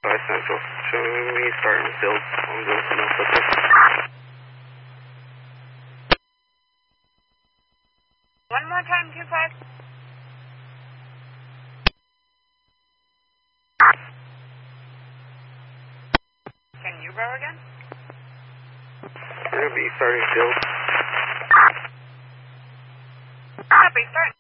Central. Show me starting field. I'm going to know something. One more time, 25. Can you row again? We're going to be starting field. Copy, start.